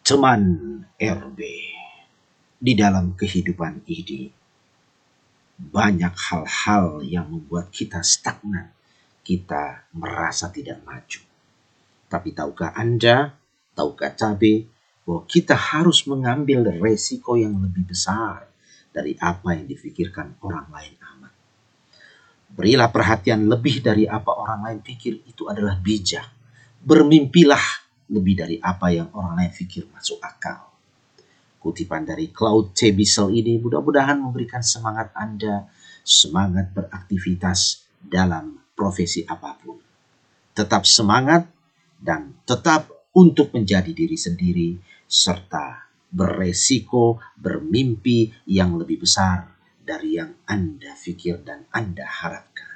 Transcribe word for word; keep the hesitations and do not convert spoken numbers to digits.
Teman R B, di dalam kehidupan ini banyak hal-hal yang membuat kita stagnan, kita merasa tidak maju. Tapi tahukah Anda, tahukah cabe, bahwa kita harus mengambil resiko yang lebih besar dari apa yang difikirkan orang lain amat. Berilah perhatian lebih dari apa orang lain pikir, itu adalah bijak. Bermimpilah lebih dari apa yang orang lain pikir masuk akal. Kutipan dari Claude C. Bissell ini mudah-mudahan memberikan semangat Anda, semangat beraktivitas dalam profesi apapun. Tetap semangat dan tetap untuk menjadi diri sendiri, serta beresiko bermimpi yang lebih besar dari yang Anda pikir dan Anda harapkan.